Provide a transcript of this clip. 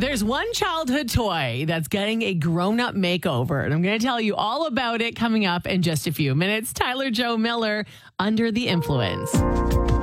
There's one childhood toy that's getting a grown-up makeover, and I'm going to tell you all about it coming up in just a few minutes. Tyler Joe Miller, Under the Influence.